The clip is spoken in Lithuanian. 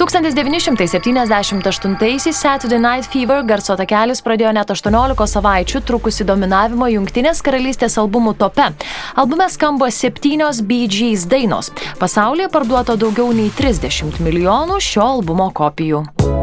1978-aisiais Saturday Night Fever garso takelis pradėjo net 18 savaičių trukusi dominavimo Jungtinės karalystės albumų tope. Albume skamba 7 Bee Gees dainos. Pasaulyje parduota daugiau nei 30 milijonų šio albumo kopijų.